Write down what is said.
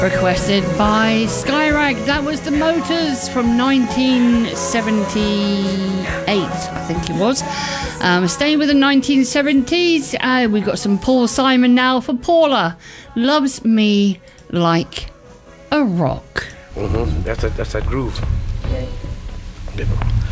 Requested by Skyrag. That was The Motors from 1978, I think it was. Staying with the 1970s, we've got some Paul Simon now for Paula. Loves Me Like a Rock. That's a groove.